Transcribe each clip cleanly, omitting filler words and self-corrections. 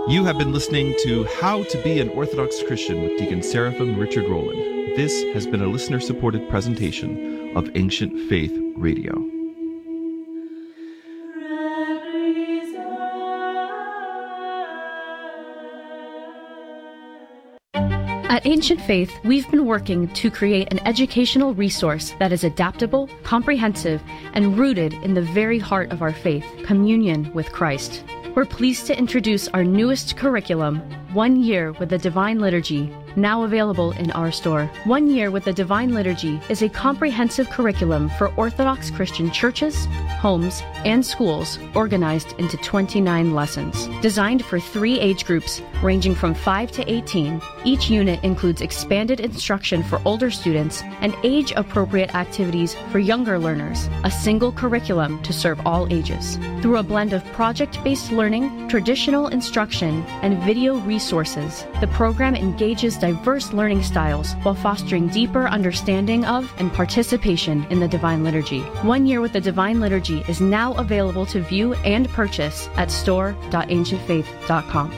You have been listening to How to Be an Orthodox Christian with Deacon Seraphim Richard Rowland. This has been a listener-supported presentation of Ancient Faith Radio. At Ancient Faith, we've been working to create an educational resource that is adaptable, comprehensive, and rooted in the very heart of our faith, communion with Christ. We're pleased to introduce our newest curriculum, 1 Year with the Divine Liturgy, now available in our store. 1 Year with the Divine Liturgy is a comprehensive curriculum for Orthodox Christian churches, homes, and schools organized into 29 lessons. Designed for 3 age groups ranging from 5 to 18, each unit includes expanded instruction for older students and age-appropriate activities for younger learners, a single curriculum to serve all ages. Through a blend of project-based learning, traditional instruction, and video resources, the program engages diverse learning styles while fostering deeper understanding of and participation in the Divine Liturgy. 1 Year with the Divine Liturgy is now available to view and purchase at store.ancientfaith.com.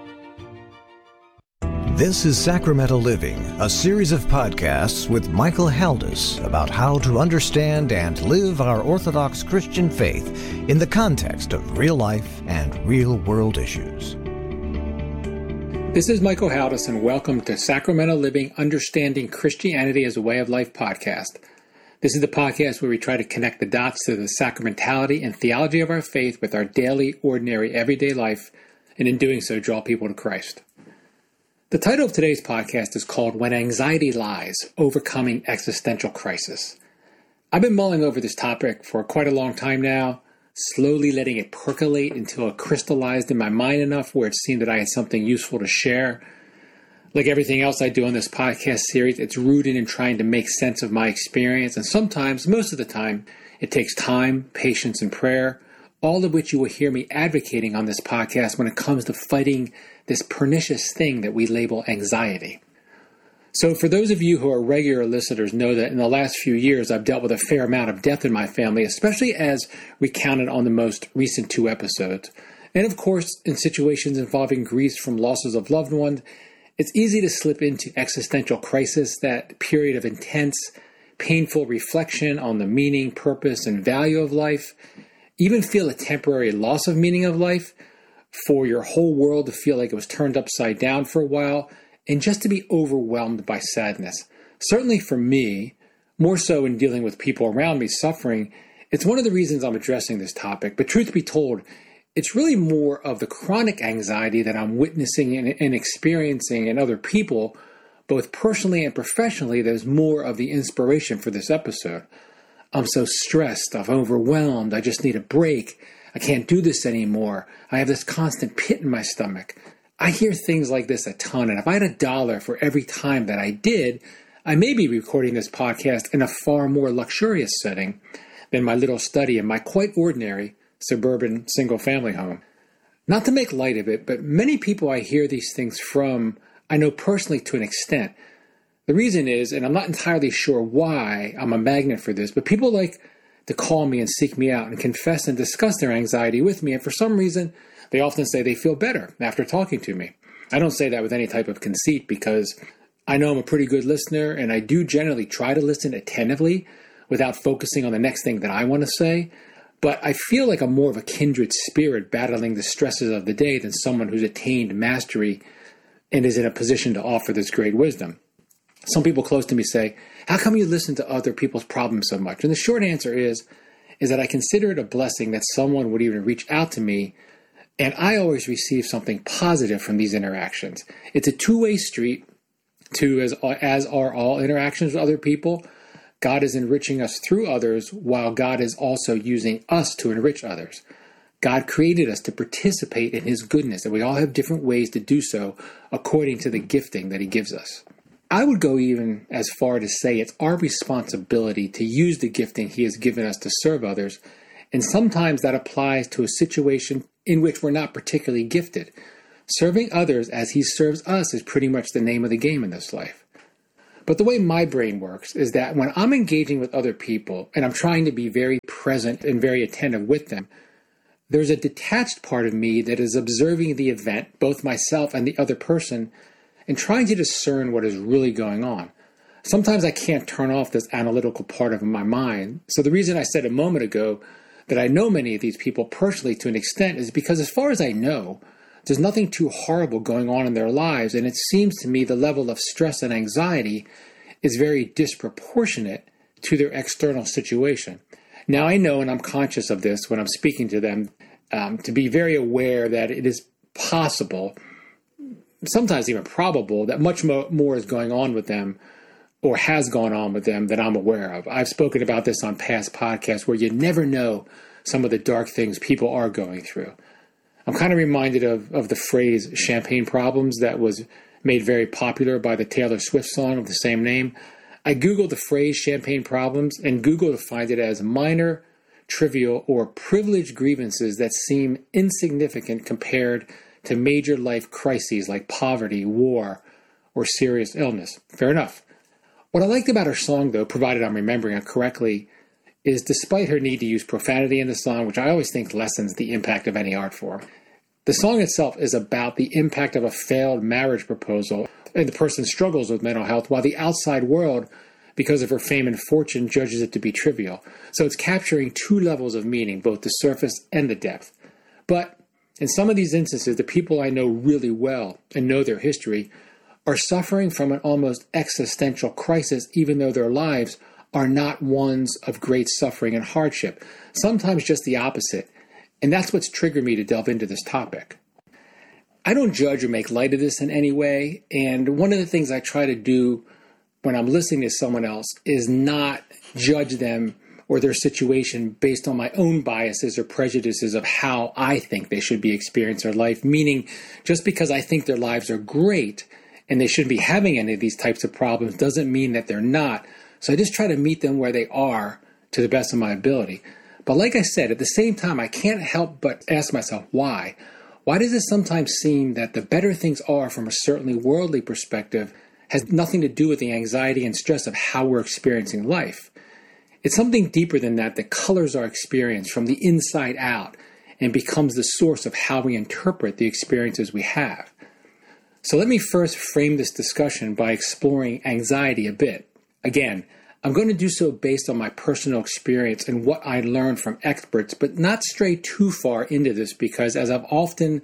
This is Sacramental Living, a series of podcasts with Michael Haldis about how to understand and live our Orthodox Christian faith in the context of real life and real-world issues. This is Michael Haldis, and welcome to Sacramental Living, Understanding Christianity as a Way of Life podcast. This is the podcast where we try to connect the dots to the sacramentality and theology of our faith with our daily, ordinary, everyday life, and in doing so, draw people to Christ. The title of today's podcast is called When Anxiety Lies, Overcoming Existential Crisis. I've been mulling over this topic for quite a long time now, slowly letting it percolate until it crystallized in my mind enough where it seemed that I had something useful to share. Like everything else I do on this podcast series, it's rooted in trying to make sense of my experience, and sometimes, most of the time, it takes time, patience, and prayer, all of which you will hear me advocating on this podcast when it comes to fighting this pernicious thing that we label anxiety. So for those of you who are regular listeners know that in the last few years I've dealt with a fair amount of death in my family, especially as recounted on the most recent 2 episodes. And of course, in situations involving grief from losses of loved ones, it's easy to slip into existential crisis, that period of intense, painful reflection on the meaning, purpose, and value of life, even feel a temporary loss of meaning of life, for your whole world to feel like it was turned upside down for a while, and just to be overwhelmed by sadness. Certainly for me, more so in dealing with people around me suffering, it's one of the reasons I'm addressing this topic. But truth be told, it's really more of the chronic anxiety that I'm witnessing and experiencing in other people, both personally and professionally, that is more of the inspiration for this episode. I'm so stressed, I'm overwhelmed, I just need a break. I can't do this anymore. I have this constant pit in my stomach. I hear things like this a ton, and if I had $1 for every time that I did, I may be recording this podcast in a far more luxurious setting than my little study in my quite ordinary suburban single-family home. Not to make light of it, but many people I hear these things from, I know personally to an extent. The reason is, and I'm not entirely sure why I'm a magnet for this, but people like to call me and seek me out and confess and discuss their anxiety with me, and for some reason, they often say they feel better after talking to me. I don't say that with any type of conceit because I know I'm a pretty good listener, and I do generally try to listen attentively without focusing on the next thing that I want to say, but I feel like I'm more of a kindred spirit battling the stresses of the day than someone who's attained mastery and is in a position to offer this great wisdom. Some people close to me say, how come you listen to other people's problems so much? And the short answer is that I consider it a blessing that someone would even reach out to me, and I always receive something positive from these interactions. It's a two-way street, as are all interactions with other people. God is enriching us through others, while God is also using us to enrich others. God created us to participate in His goodness, and we all have different ways to do so according to the gifting that He gives us. I would go even as far to say it's our responsibility to use the gifting He has given us to serve others, and sometimes that applies to a situation in which we're not particularly gifted. Serving others as He serves us is pretty much the name of the game in this life. But the way my brain works is that when I'm engaging with other people and I'm trying to be very present and very attentive with them, there's a detached part of me that is observing the event, both myself and the other person, and trying to discern what is really going on. Sometimes I can't turn off this analytical part of my mind. So the reason I said a moment ago that I know many of these people personally to an extent is because, as far as I know, there's nothing too horrible going on in their lives, and it seems to me the level of stress and anxiety is very disproportionate to their external situation. Now, I know, and I'm conscious of this when I'm speaking to them, to be very aware that it is possible, sometimes even probable, that much more is going on with them or has gone on with them than I'm aware of. I've spoken about this on past podcasts where you never know some of the dark things people are going through. I'm kind of reminded of the phrase champagne problems that was made very popular by the Taylor Swift song of the same name. I Googled the phrase champagne problems, and Google defined it as minor, trivial, or privileged grievances that seem insignificant compared to major life crises like poverty, war, or serious illness. Fair enough. What I liked about her song, though, provided I'm remembering it correctly, is despite her need to use profanity in the song, which I always think lessens the impact of any art form, the song itself is about the impact of a failed marriage proposal and the person struggles with mental health, while the outside world, because of her fame and fortune, judges it to be trivial. So it's capturing two levels of meaning, both the surface and the depth. But in some of these instances, the people I know really well and know their history are suffering from an almost existential crisis, even though their lives are not ones of great suffering and hardship. Sometimes just the opposite. And that's what's triggered me to delve into this topic. I don't judge or make light of this in any way. And one of the things I try to do when I'm listening to someone else is not judge them or their situation based on my own biases or prejudices of how I think they should be experiencing their life. Meaning, just because I think their lives are great and they shouldn't be having any of these types of problems doesn't mean that they're not. So I just try to meet them where they are to the best of my ability. But like I said, at the same time, I can't help but ask myself, why? Why does it sometimes seem that the better things are from a certainly worldly perspective has nothing to do with the anxiety and stress of how we're experiencing life? It's something deeper than that that colors our experience from the inside out and becomes the source of how we interpret the experiences we have. So let me first frame this discussion by exploring anxiety a bit. Again, I'm going to do so based on my personal experience and what I learned from experts, but not stray too far into this because, as I've often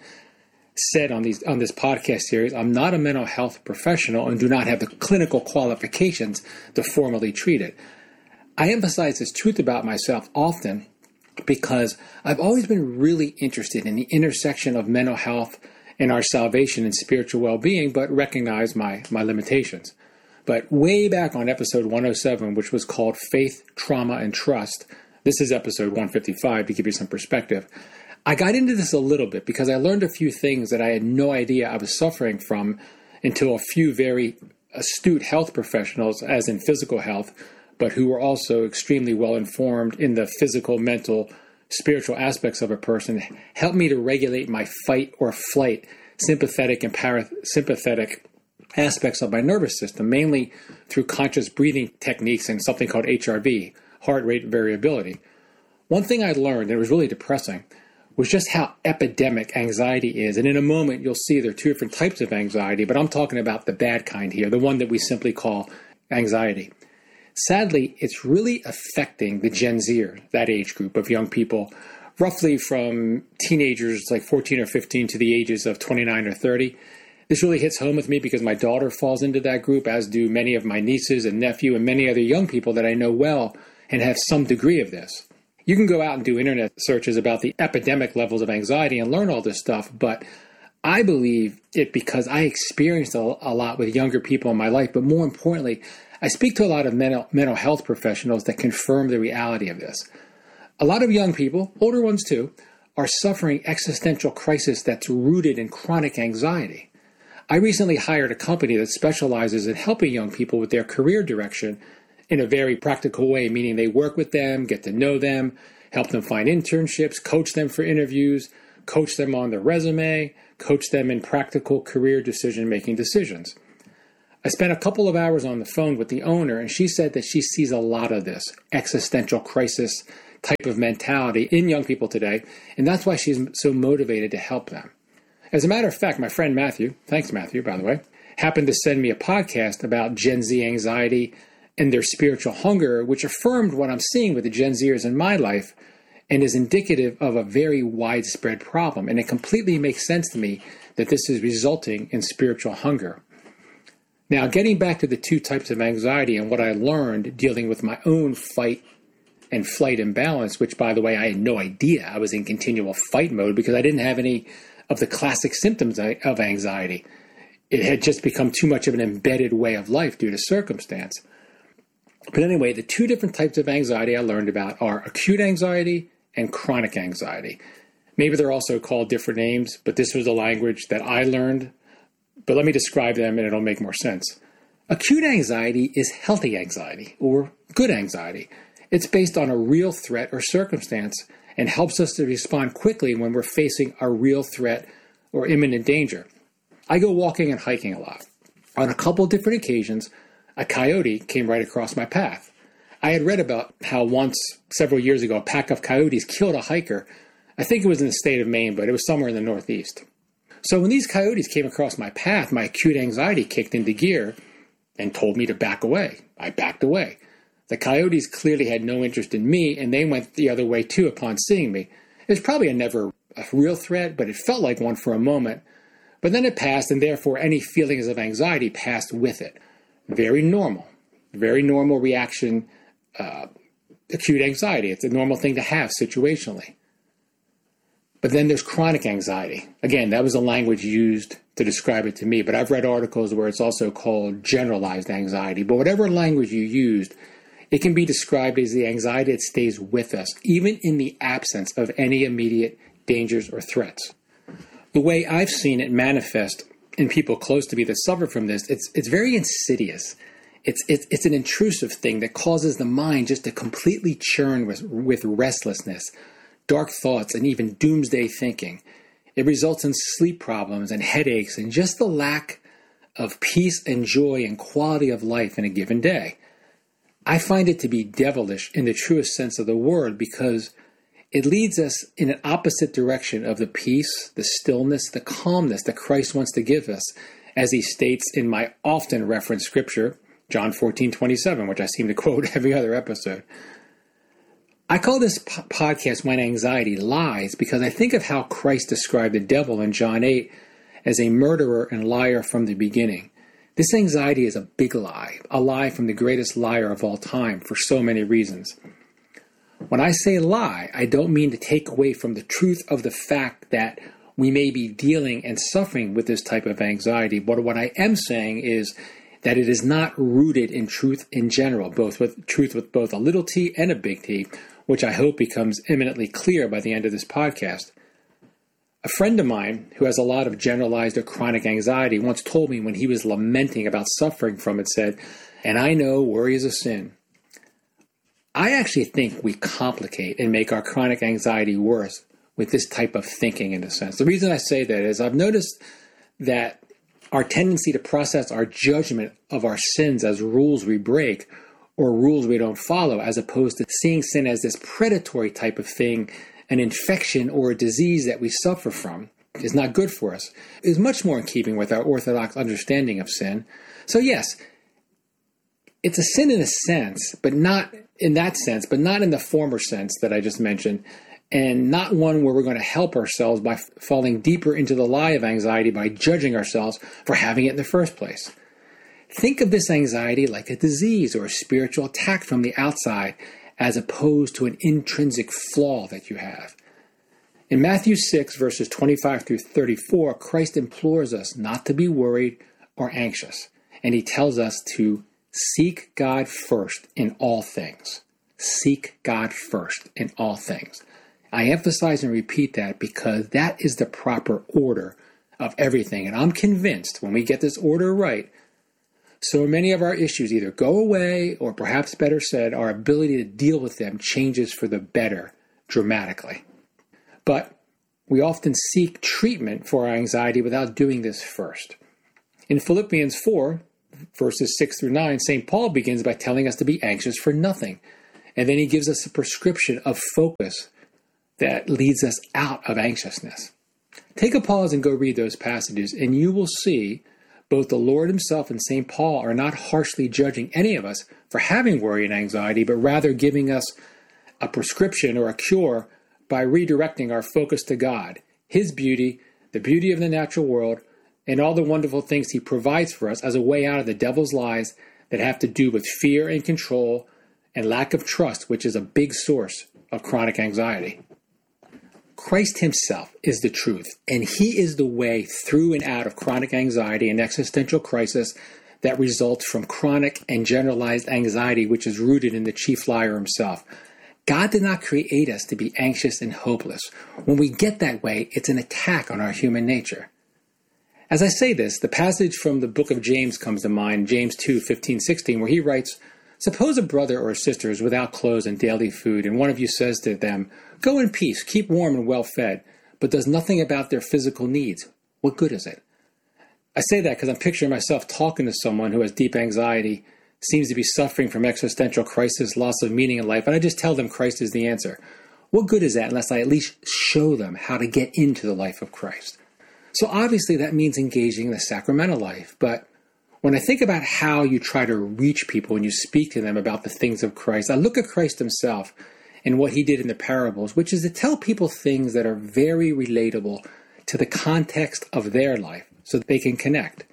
said on this podcast series, I'm not a mental health professional and do not have the clinical qualifications to formally treat it. I emphasize this truth about myself often because I've always been really interested in the intersection of mental health and our salvation and spiritual well-being, but recognize my limitations. But way back on episode 107, which was called Faith, Trauma, and Trust, this is episode 155 to give you some perspective, I got into this a little bit because I learned a few things that I had no idea I was suffering from until a few very astute health professionals, as in physical health, but who were also extremely well informed in the physical, mental, spiritual aspects of a person, helped me to regulate my fight or flight, sympathetic and parasympathetic aspects of my nervous system, mainly through conscious breathing techniques and something called HRV, heart rate variability. One thing I learned, and it was really depressing, was just how epidemic anxiety is. And in a moment, you'll see there are two different types of anxiety, but I'm talking about the bad kind here, the one that we simply call anxiety. Sadly, it's really affecting the Gen Zer, that age group of young people, roughly from teenagers like 14 or 15 to the ages of 29 or 30. This really hits home with me because my daughter falls into that group, as do many of my nieces and nephew and many other young people that I know well and have some degree of this. You can go out and do internet searches about the epidemic levels of anxiety and learn all this stuff, but I believe it because I experienced a lot with younger people in my life, but more importantly, I speak to a lot of mental health professionals that confirm the reality of this. A lot of young people, older ones too, are suffering existential crisis that's rooted in chronic anxiety. I recently hired a company that specializes in helping young people with their career direction in a very practical way, meaning they work with them, get to know them, help them find internships, coach them for interviews, coach them on their resume, coach them in practical career decision-making decisions. I spent a couple of hours on the phone with the owner, and she said that she sees a lot of this existential crisis type of mentality in young people today, and that's why she's so motivated to help them. As a matter of fact, my friend Matthew, thanks Matthew, by the way, happened to send me a podcast about Gen Z anxiety and their spiritual hunger, which affirmed what I'm seeing with the Gen Zers in my life and is indicative of a very widespread problem. And it completely makes sense to me that this is resulting in spiritual hunger. Now, getting back to the two types of anxiety and what I learned dealing with my own fight and flight imbalance, which, by the way, I had no idea I was in continual fight mode because I didn't have any of the classic symptoms of anxiety. It had just become too much of an embedded way of life due to circumstance. But anyway, the two different types of anxiety I learned about are acute anxiety and chronic anxiety. Maybe they're also called different names, but this was the language that I learned. But let me describe them and it'll make more sense. Acute anxiety is healthy anxiety or good anxiety. It's based on a real threat or circumstance and helps us to respond quickly when we're facing a real threat or imminent danger. I go walking and hiking a lot. On a couple different occasions, a coyote came right across my path. I had read about how once, several years ago, a pack of coyotes killed a hiker. I think it was in the state of Maine, but it was somewhere in the Northeast. So when these coyotes came across my path, my acute anxiety kicked into gear and told me to back away. I backed away. The coyotes clearly had no interest in me, and they went the other way too upon seeing me. It was probably never a real threat, but it felt like one for a moment. But then it passed, and therefore any feelings of anxiety passed with it. Very normal reaction, acute anxiety. It's a normal thing to have situationally. But then there's chronic anxiety. Again, that was the language used to describe it to me, but I've read articles where it's also called generalized anxiety. But whatever language you used, it can be described as the anxiety that stays with us, even in the absence of any immediate dangers or threats. The way I've seen it manifest in people close to me that suffer from this, it's very insidious. It's an intrusive thing that causes the mind just to completely churn with restlessness, dark thoughts, and even doomsday thinking. It results in sleep problems and headaches and just the lack of peace and joy and quality of life in a given day. I find it to be devilish in the truest sense of the word because it leads us in an opposite direction of the peace, the stillness, the calmness that Christ wants to give us, as he states in my often referenced scripture, John 14:27, which I seem to quote every other episode. I call this podcast When Anxiety Lies because I think of how Christ described the devil in John 8 as a murderer and liar from the beginning. This anxiety is a big lie, a lie from the greatest liar of all time for so many reasons. When I say lie, I don't mean to take away from the truth of the fact that we may be dealing and suffering with this type of anxiety, but what I am saying is that it is not rooted in truth in general, both with truth with both a little t and a big T, which I hope becomes eminently clear by the end of this podcast. A friend of mine who has a lot of generalized or chronic anxiety once told me when he was lamenting about suffering from it said, "And I know worry is a sin." I actually think we complicate and make our chronic anxiety worse with this type of thinking in a sense. The reason I say that is I've noticed that our tendency to process our judgment of our sins as rules we break or rules we don't follow, as opposed to seeing sin as this predatory type of thing, an infection or a disease that we suffer from, is not good for us, is much more in keeping with our orthodox understanding of sin. So yes, it's a sin in a sense, but not in that sense, but not in the former sense that I just mentioned, and not one where we're going to help ourselves by falling deeper into the lie of anxiety by judging ourselves for having it in the first place. Think of this anxiety like a disease or a spiritual attack from the outside, as opposed to an intrinsic flaw that you have. In Matthew 6, verses 25 through 34, Christ implores us not to be worried or anxious, and he tells us to seek God first in all things. Seek God first in all things. I emphasize and repeat that because that is the proper order of everything. And I'm convinced when we get this order right, so many of our issues either go away or, perhaps better said, our ability to deal with them changes for the better dramatically. But we often seek treatment for our anxiety without doing this first. In Philippians 4, verses 6 through 9, St. Paul begins by telling us to be anxious for nothing. And then he gives us a prescription of focus that leads us out of anxiousness. Take a pause and go read those passages, and you will see both the Lord himself and St. Paul are not harshly judging any of us for having worry and anxiety, but rather giving us a prescription or a cure by redirecting our focus to God, his beauty, the beauty of the natural world, and all the wonderful things he provides for us as a way out of the devil's lies that have to do with fear and control and lack of trust, which is a big source of chronic anxiety. Christ himself is the truth, and he is the way through and out of chronic anxiety and existential crisis that results from chronic and generalized anxiety, which is rooted in the chief liar himself. God did not create us to be anxious and hopeless. When we get that way, it's an attack on our human nature. As I say this, the passage from the book of James comes to mind, James 2:15-16, where he writes, "Suppose a brother or a sister is without clothes and daily food, and one of you says to them, 'Go in peace, keep warm and well fed,' but does nothing about their physical needs. What good is it?" I say that because I'm picturing myself talking to someone who has deep anxiety, seems to be suffering from existential crisis, loss of meaning in life, and I just tell them Christ is the answer. What good is that unless I at least show them how to get into the life of Christ? So obviously that means engaging in the sacramental life, but when I think about how you try to reach people and you speak to them about the things of Christ, I look at Christ himself and what he did in the parables, which is to tell people things that are very relatable to the context of their life so that they can connect.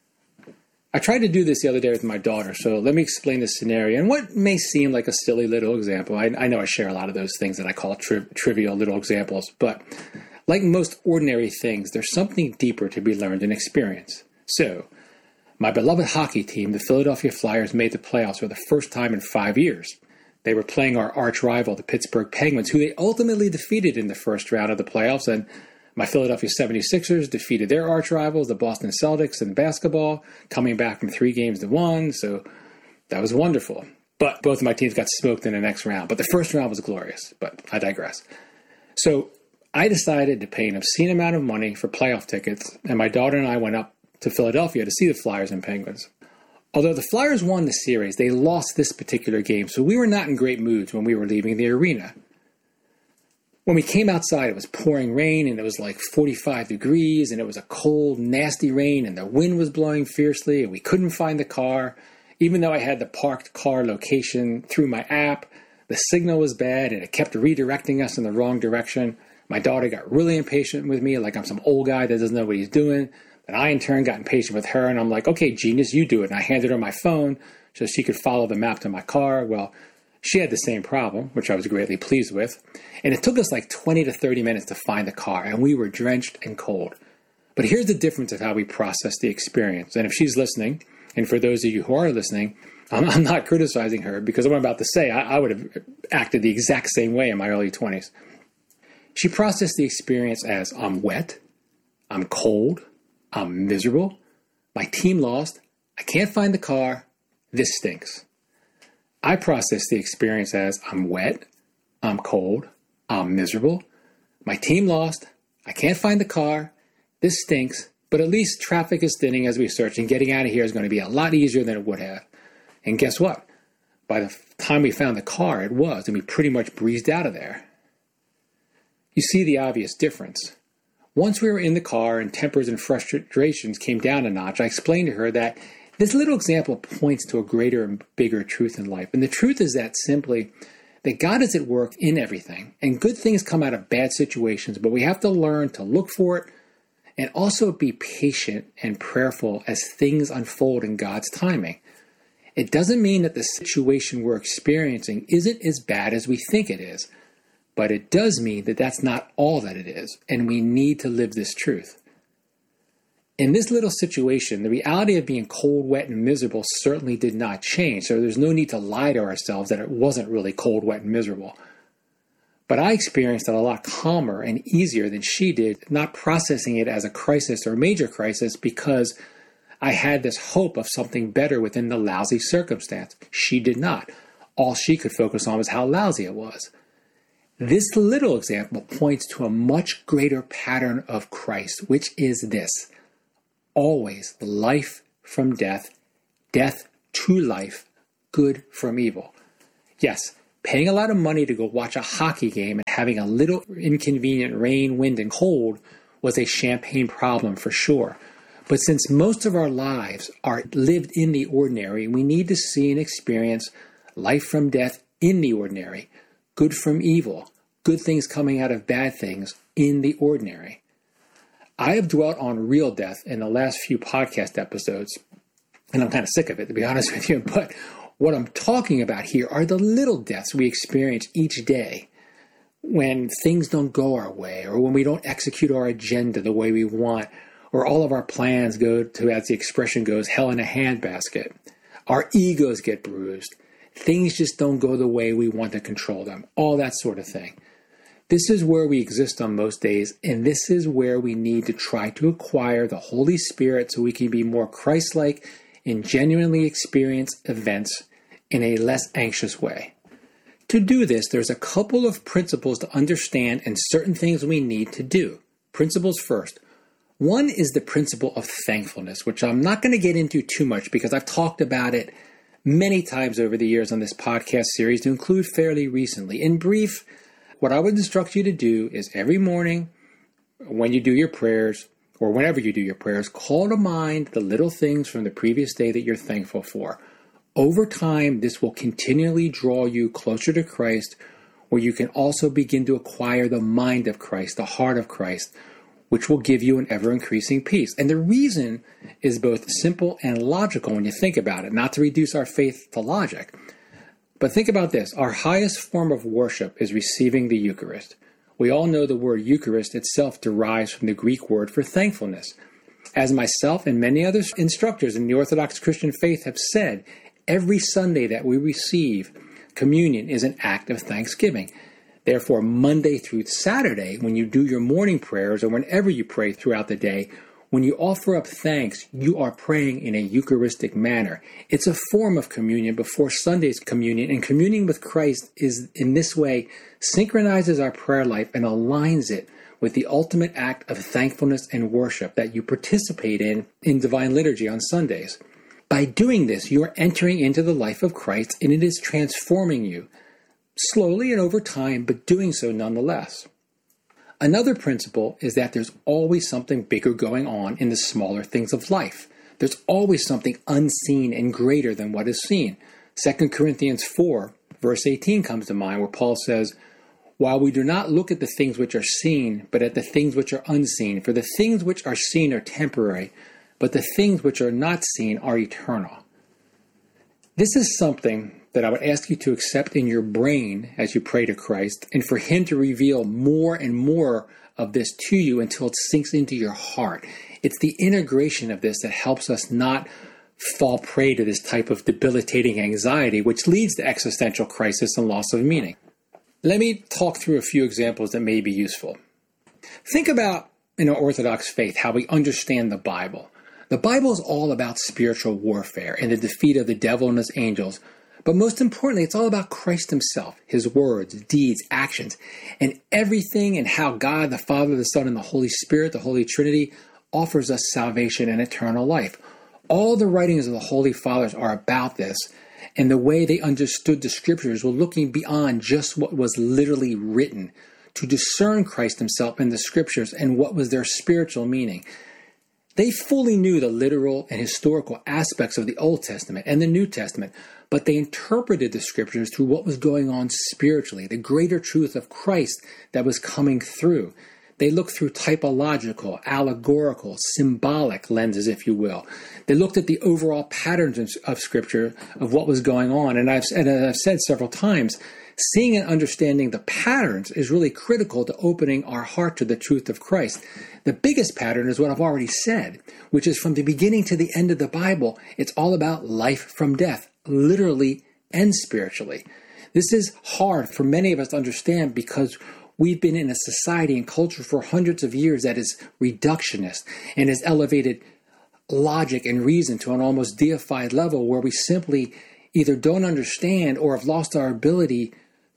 I tried to do this the other day with my daughter, so let me explain this scenario. And what may seem like a silly little example, I know I share a lot of those things that I call trivial little examples, but like most ordinary things, there's something deeper to be learned and experienced. So, my beloved hockey team, the Philadelphia Flyers, made the playoffs for the first time in 5 years. They were playing our arch rival, the Pittsburgh Penguins, who they ultimately defeated in the first round of the playoffs, and my Philadelphia 76ers defeated their arch rivals, the Boston Celtics, in basketball, coming back from 3-1, so that was wonderful. But both of my teams got smoked in the next round. But the first round was glorious, but I digress. So I decided to pay an obscene amount of money for playoff tickets, and my daughter and I went up to Philadelphia to see the Flyers and Penguins. Although the Flyers won the series, they lost this particular game, so we were not in great moods when we were leaving the arena. When we came outside, it was pouring rain, and it was like 45 degrees, and it was a cold, nasty rain, and the wind was blowing fiercely, and we couldn't find the car. Even though I had the parked car location through my app, the signal was bad, and it kept redirecting us in the wrong direction. My daughter got really impatient with me, like I'm some old guy that doesn't know what he's doing. And I, in turn, got impatient with her, and I'm like, "Okay, genius, you do it." And I handed her my phone so she could follow the map to my car. Well, she had the same problem, which I was greatly pleased with. And it took us like 20 to 30 minutes to find the car, and we were drenched and cold. But here's the difference of how we process the experience. And if she's listening, and for those of you who are listening, I'm not criticizing her, because what I'm about to say, I would have acted the exact same way in my early 20s. She processed the experience as, I'm wet, I'm cold, I'm miserable, my team lost, I can't find the car, this stinks. I process the experience as, I'm wet, I'm cold, I'm miserable, my team lost, I can't find the car, this stinks, but at least traffic is thinning as we search, and getting out of here is going to be a lot easier than it would have. And guess what? By the time we found the car, it was, and we pretty much breezed out of there. You see the obvious difference. Once we were in the car and tempers and frustrations came down a notch, I explained to her that this little example points to a greater and bigger truth in life. And the truth is that simply that God is at work in everything, and good things come out of bad situations, but we have to learn to look for it and also be patient and prayerful as things unfold in God's timing. It doesn't mean that the situation we're experiencing isn't as bad as we think it is, but it does mean that that's not all that it is, and we need to live this truth. In this little situation, the reality of being cold, wet, and miserable certainly did not change, so there's no need to lie to ourselves that it wasn't really cold, wet, and miserable. But I experienced it a lot calmer and easier than she did, not processing it as a crisis or a major crisis, because I had this hope of something better within the lousy circumstance. She did not. All she could focus on was how lousy it was. This little example points to a much greater pattern of Christ, which is this: always life from death, death to life, good from evil. Yes, Paying a lot of money to go watch a hockey game and having a little inconvenient rain, wind, and cold was a champagne problem for sure. But since most of our lives are lived in the ordinary, we need to see and experience life from death in the ordinary, good from evil, good things coming out of bad things in the ordinary. I have dwelt on real death in the last few podcast episodes, and I'm kind of sick of it, to be honest with you, but what I'm talking about here are the little deaths we experience each day when things don't go our way, or when we don't execute our agenda the way we want, or all of our plans go to, as the expression goes, hell in a handbasket. Our egos get bruised. Things just don't go the way we want to control them. All that sort of thing. This is where we exist on most days, and this is where we need to try to acquire the Holy Spirit so we can be more Christ-like and genuinely experience events in a less anxious way. To do this, there's a couple of principles to understand and certain things we need to do. Principles first. One is the principle of thankfulness, which I'm not going to get into too much because I've talked about it many times over the years on this podcast series, to include fairly recently. In brief, what I would instruct you to do is every morning when you do your prayers, or whenever you do your prayers, call to mind the little things from the previous day that you're thankful for. Over time, this will continually draw you closer to Christ, where you can also begin to acquire the mind of Christ, the heart of Christ, which will give you an ever-increasing peace. And the reason is both simple and logical when you think about it, not to reduce our faith to logic. But think about this. Our highest form of worship is receiving the Eucharist. We all know the word Eucharist itself derives from the Greek word for thankfulness. As myself and many other instructors in the Orthodox Christian faith have said, every Sunday that we receive communion is an act of thanksgiving. Therefore, Monday through Saturday, when you do your morning prayers or whenever you pray throughout the day, when you offer up thanks, you are praying in a Eucharistic manner. It's a form of communion before Sunday's communion, and communing with Christ is, in this way, synchronizes our prayer life and aligns it with the ultimate act of thankfulness and worship that you participate in Divine Liturgy on Sundays. By doing this, you are entering into the life of Christ, and it is transforming you, slowly and over time, but doing so nonetheless. Another principle is that there's always something bigger going on in the smaller things of life. There's always something unseen and greater than what is seen. 2 Corinthians 4, verse 18 comes to mind, where Paul says, "While we do not look at the things which are seen, but at the things which are unseen. For the things which are seen are temporary, but the things which are not seen are eternal." This is something that I would ask you to accept in your brain as you pray to Christ, and for Him to reveal more and more of this to you until it sinks into your heart. It's the integration of this that helps us not fall prey to this type of debilitating anxiety, which leads to existential crisis and loss of meaning. Let me talk through a few examples that may be useful. Think about, in our Orthodox faith, how we understand the Bible. The Bible is all about spiritual warfare and the defeat of the devil and his angels. But most importantly, it's all about Christ Himself, His words, deeds, actions, and everything, and how God, the Father, the Son, and the Holy Spirit, the Holy Trinity, offers us salvation and eternal life. All the writings of the Holy Fathers are about this, and the way they understood the Scriptures were looking beyond just what was literally written to discern Christ Himself in the Scriptures and what was their spiritual meaning. They fully knew the literal and historical aspects of the Old Testament and the New Testament, but they interpreted the Scriptures through what was going on spiritually, the greater truth of Christ that was coming through. They looked through typological, allegorical, symbolic lenses, if you will. They looked at the overall patterns of Scripture, of what was going on. And I've said several times, seeing and understanding the patterns is really critical to opening our heart to the truth of Christ. The biggest pattern is what I've already said, which is from the beginning to the end of the Bible, it's all about life from death, literally and spiritually. This is hard for many of us to understand because we've been in a society and culture for hundreds of years that is reductionist and has elevated logic and reason to an almost deified level where we simply either don't understand or have lost our ability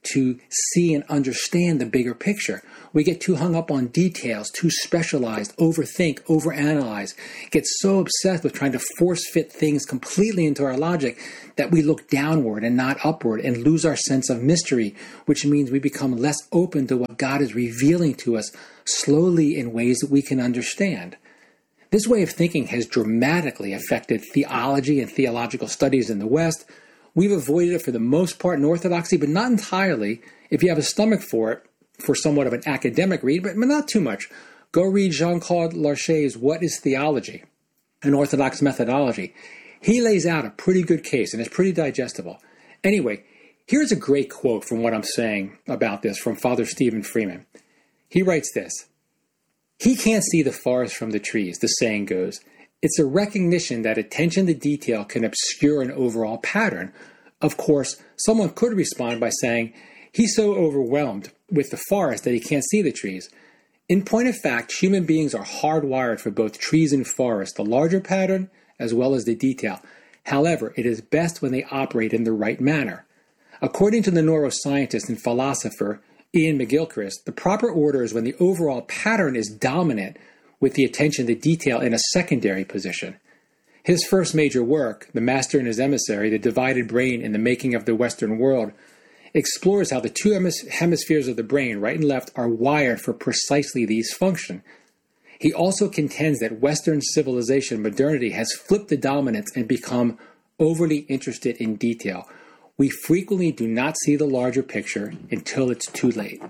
to see and understand the bigger picture. We get too hung up on details, too specialized, overthink, overanalyze, get so obsessed with trying to force fit things completely into our logic that we look downward and not upward and lose our sense of mystery, which means we become less open to what God is revealing to us slowly in ways that we can understand. This way of thinking has dramatically affected theology and theological studies in the West. We've avoided it for the most part in Orthodoxy, but not entirely. If you have a stomach for it, for somewhat of an academic read, but not too much, go read Jean-Claude Larcher's What is Theology? An Orthodox Methodology. He lays out a pretty good case, and it's pretty digestible. Anyway, here's a great quote from what I'm saying about this from Father Stephen Freeman. He writes this: "He can't see the forest from the trees, the saying goes. It's a recognition that attention to detail can obscure an overall pattern. Of course, someone could respond by saying, he's so overwhelmed with the forest that he can't see the trees. In point of fact, human beings are hardwired for both trees and forests, the larger pattern as well as the detail. However, it is best when they operate in the right manner. According to the neuroscientist and philosopher Ian McGilchrist, the proper order is when the overall pattern is dominant with the attention to detail in a secondary position. His first major work, The Master and His Emissary, The Divided Brain in the Making of the Western World, explores how the two hemispheres of the brain, right and left, are wired for precisely these functions. He also contends that Western civilization modernity has flipped the dominance and become overly interested in detail. We frequently do not see the larger picture until it's too late."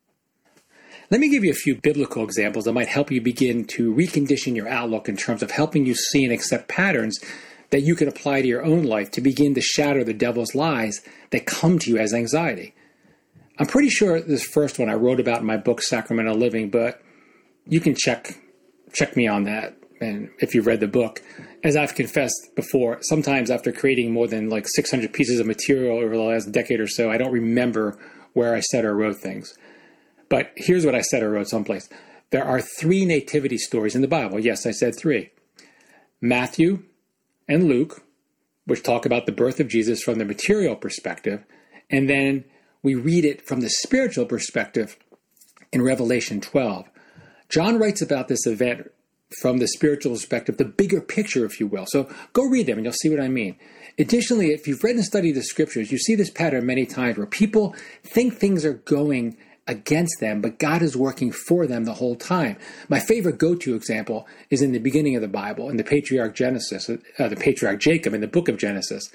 Let me give you a few biblical examples that might help you begin to recondition your outlook in terms of helping you see and accept patterns that you can apply to your own life to begin to shatter the devil's lies that come to you as anxiety. I'm pretty sure this first one I wrote about in my book, Sacramental Living, but you can check me on that. And if you've read the book, as I've confessed before, sometimes after creating more than like 600 pieces of material over the last decade or so, I don't remember where I said or wrote things. But here's what I said or wrote someplace. There are 3 nativity stories in the Bible. Yes, I said 3. Matthew and Luke, which talk about the birth of Jesus from the material perspective, and then we read it from the spiritual perspective in Revelation 12. John writes about this event from the spiritual perspective, the bigger picture, if you will. So go read them and you'll see what I mean. Additionally, if you've read and studied the scriptures, you see this pattern many times where people think things are going against them, but God is working for them the whole time. My favorite go-to example is in the beginning of the Bible, in the patriarch Jacob, in the book of Genesis.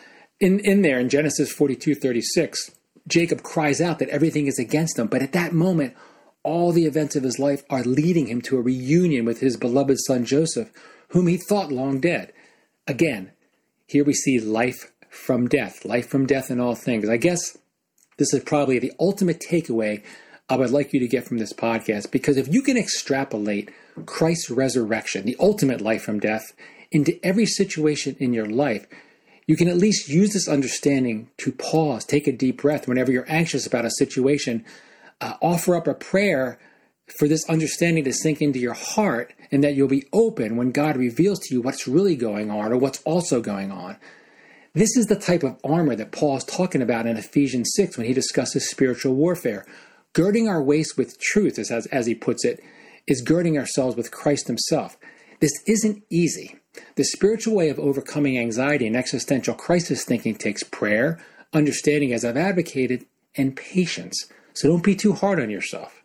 In there, in Genesis 42:36, Jacob cries out that everything is against him, but at that moment, all the events of his life are leading him to a reunion with his beloved son Joseph, whom he thought long dead. Again, here we see life from death in all things. I guess this is probably the ultimate takeaway I would like you to get from this podcast, because if you can extrapolate Christ's resurrection, the ultimate life from death, into every situation in your life, you can at least use this understanding to pause, take a deep breath whenever you're anxious about a situation, offer up a prayer for this understanding to sink into your heart, and that you'll be open when God reveals to you what's really going on or what's also going on. This is the type of armor that Paul is talking about in Ephesians 6 when he discusses spiritual warfare. Girding our waist with truth, as he puts it, is girding ourselves with Christ himself. This isn't easy. The spiritual way of overcoming anxiety and existential crisis thinking takes prayer, understanding as I've advocated, and patience. So don't be too hard on yourself.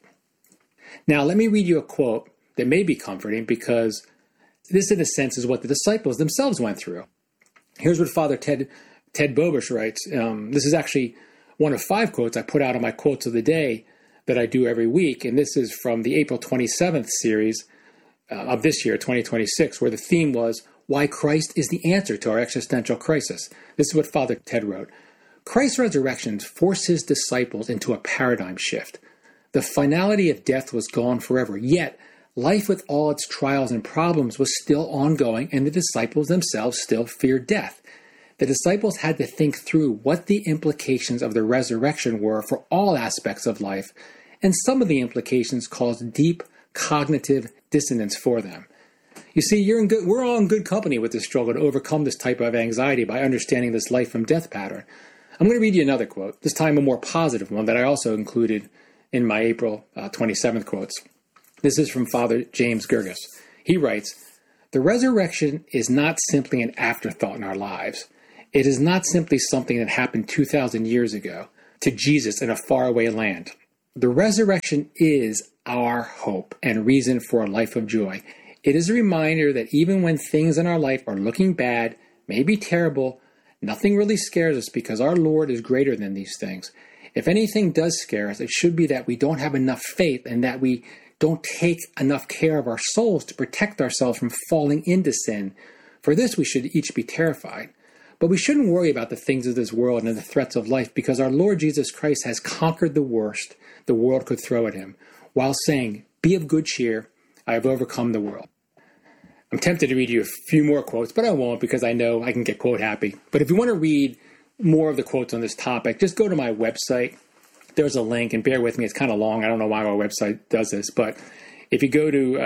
Now, let me read you a quote that may be comforting, because this, in a sense, is what the disciples themselves went through. Here's what Father Ted Bobish writes. This is actually one of 5 quotes I put out on my Quotes of the Day that I do every week, and this is from the April 27th series of this year, 2026, where the theme was, Why Christ is the Answer to Our Existential Crisis. This is what Father Ted wrote. Christ's resurrection forced his disciples into a paradigm shift. The finality of death was gone forever, yet life with all its trials and problems was still ongoing, and the disciples themselves still feared death. The disciples had to think through what the implications of the resurrection were for all aspects of life, and some of the implications caused deep cognitive dissonance for them. You see, we're all in good company with this struggle to overcome this type of anxiety by understanding this life from death pattern. I'm going to read you another quote, this time a more positive one that I also included in my April 27th quotes. This is from Father James Gerges. He writes, "The resurrection is not simply an afterthought in our lives. It is not simply something that happened 2,000 years ago to Jesus in a faraway land. The resurrection is our hope and reason for a life of joy. It is a reminder that even when things in our life are looking bad, maybe terrible, nothing really scares us because our Lord is greater than these things. If anything does scare us, it should be that we don't have enough faith and that we don't take enough care of our souls to protect ourselves from falling into sin. For this, we should each be terrified. But we shouldn't worry about the things of this world and the threats of life because our Lord Jesus Christ has conquered the worst the world could throw at him, while saying, 'Be of good cheer, I have overcome the world.'" I'm tempted to read you a few more quotes, but I won't because I know I can get quote happy. But if you want to read more of the quotes on this topic, just go to my website. There's a link, and bear with me, it's kind of long. I don't know why our website does this, but if you go to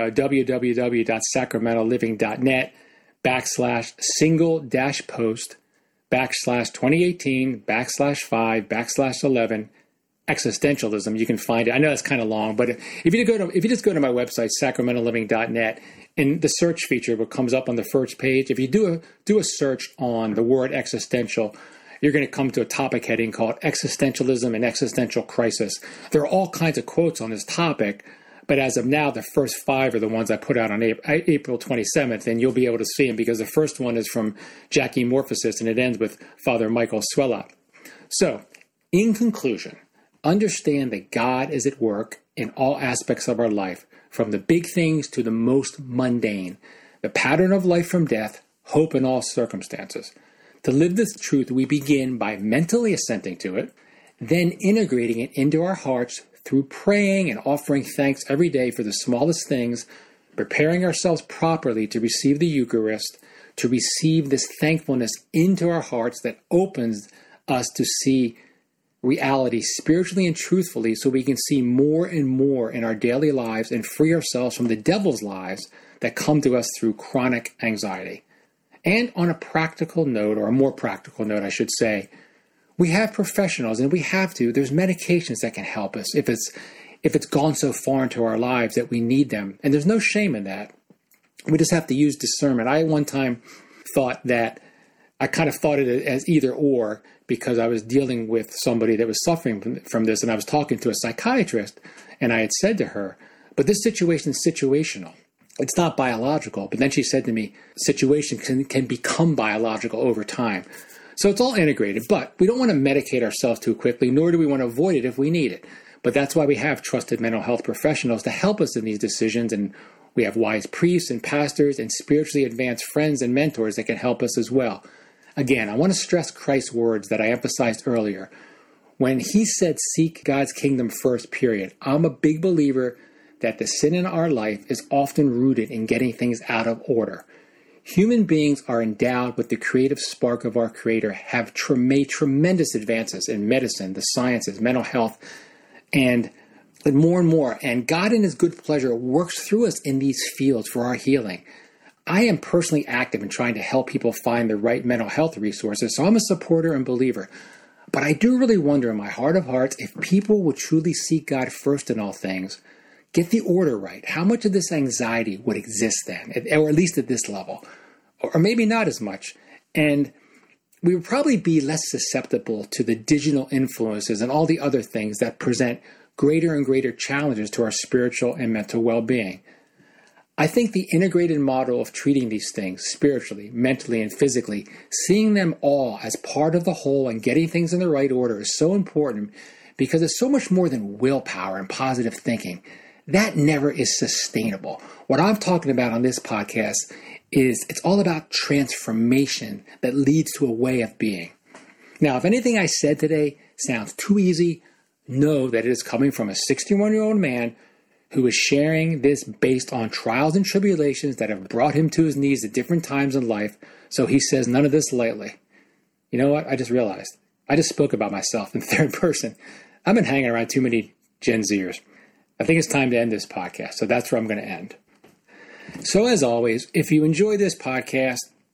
www.sacramento-living.net/single-post/2018/5/11 existentialism, you can find it. I know it's kind of long, but if you just go to my website, sacramento-living.net, in the search feature, what comes up on the first page, if you do a search on the word existential, you're going to come to a topic heading called Existentialism and Existential Crisis. There are all kinds of quotes on this topic, but as of now, the first 5 are the ones I put out on April 27th, and you'll be able to see them because the first one is from Jackie Morphosis, and it ends with Father Michael Swellop. So, in conclusion, understand that God is at work in all aspects of our life, from the big things to the most mundane, the pattern of life from death, hope in all circumstances. To live this truth, we begin by mentally assenting to it, then integrating it into our hearts through praying and offering thanks every day for the smallest things, preparing ourselves properly to receive the Eucharist, to receive this thankfulness into our hearts that opens us to see reality spiritually and truthfully so we can see more and more in our daily lives and free ourselves from the devil's lies that come to us through chronic anxiety. And on a practical note, or a more practical note, I should say, we have professionals, and there's medications that can help us if it's gone so far into our lives that we need them. And there's no shame in that. We just have to use discernment. I one time thought that I kind of thought it as either or because I was dealing with somebody that was suffering from this, and I was talking to a psychiatrist, and I had said to her, but this situation is situational. It's not biological. But then she said to me, situation can become biological over time. So it's all integrated, but we don't want to medicate ourselves too quickly, nor do we want to avoid it if we need it. But that's why we have trusted mental health professionals to help us in these decisions, and we have wise priests and pastors and spiritually advanced friends and mentors that can help us as well. Again, I want to stress Christ's words that I emphasized earlier. When he said, seek God's kingdom first, period, I'm a big believer that the sin in our life is often rooted in getting things out of order. Human beings are endowed with the creative spark of our Creator, have made tremendous advances in medicine, the sciences, mental health, and more and more. And God in his good pleasure works through us in these fields for our healing. I am personally active in trying to help people find the right mental health resources, so I'm a supporter and believer. But I do really wonder in my heart of hearts if people would truly seek God first in all things, get the order right, how much of this anxiety would exist then, or at least at this level, or maybe not as much. And we would probably be less susceptible to the digital influences and all the other things that present greater and greater challenges to our spiritual and mental well-being. I think the integrated model of treating these things spiritually, mentally, and physically, seeing them all as part of the whole and getting things in the right order is so important because it's so much more than willpower and positive thinking. That never is sustainable. What I'm talking about on this podcast is it's all about transformation that leads to a way of being. Now, if anything I said today sounds too easy, know that it is coming from a 61-year-old man who is sharing this based on trials and tribulations that have brought him to his knees at different times in life, so he says none of this lightly. You know what? I just realized. I just spoke about myself in third person. I've been hanging around too many Gen Zers. I think it's time to end this podcast, so that's where I'm going to end. So as always, if you enjoy this podcast,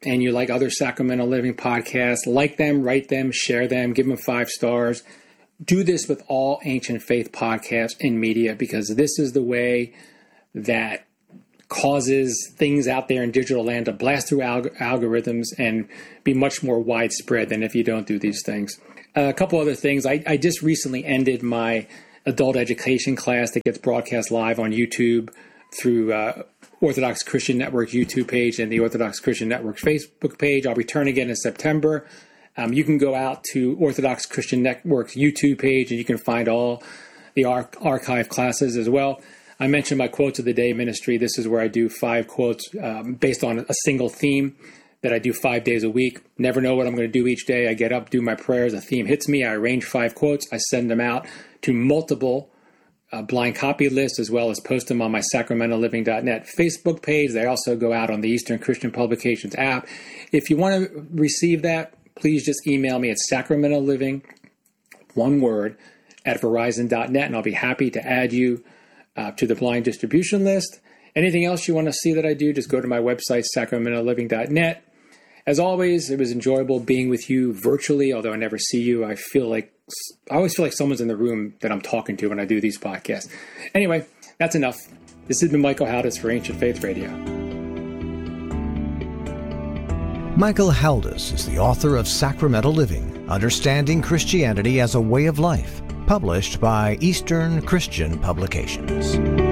and you like other Sacramental Living podcasts, like them, rate them, share them, give them 5 stars. Do this with all Ancient Faith podcasts and media, because this is the way that causes things out there in digital land to blast through algorithms and be much more widespread than if you don't do these things. A couple other things. I just recently ended my adult education class that gets broadcast live on YouTube through Orthodox Christian Network YouTube page and the Orthodox Christian Network Facebook page. I'll return again in September. You can go out to Orthodox Christian Network's YouTube page and you can find all the archive classes as well. I mentioned my Quotes of the Day ministry. This is where I do 5 quotes based on a single theme that I do 5 days a week. Never know what I'm going to do each day. I get up, do my prayers, a theme hits me, I arrange 5 quotes, I send them out to multiple blind copy lists, as well as post them on my sacramentalliving.net Facebook page. They also go out on the Eastern Christian Publications app. If you want to receive that, please just email me at sacramentalliving, one word, at verizon.net, and I'll be happy to add you to the blind distribution list. Anything else you want to see that I do, just go to my website, sacramentalliving.net. As always, it was enjoyable being with you virtually, although I never see you. I always feel like someone's in the room that I'm talking to when I do these podcasts. Anyway, that's enough. This has been Michael Haldis for Ancient Faith Radio. Michael Haldis is the author of Sacramental Living, Understanding Christianity as a Way of Life, published by Eastern Christian Publications.